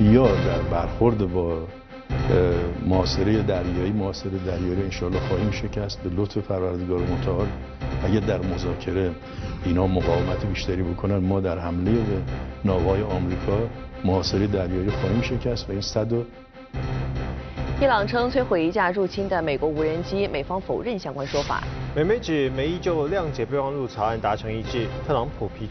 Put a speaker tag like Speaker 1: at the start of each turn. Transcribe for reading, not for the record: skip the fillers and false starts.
Speaker 1: یا در برخورد با محاصره دریایی رو انشاءالله خواهیم شکست به لطف پروردگار متعال. اگر در مذاکره اینا مقاومت بیشتری بکنن، ما در حمله به ناوهای آمریکا محاصره دریایی خواهیم شکست و این
Speaker 2: 伊朗称摧毁一架入侵的美国无人机，美方否认相关说法。
Speaker 3: 美媒指美伊就谅解备忘录草案达成一致，特朗普批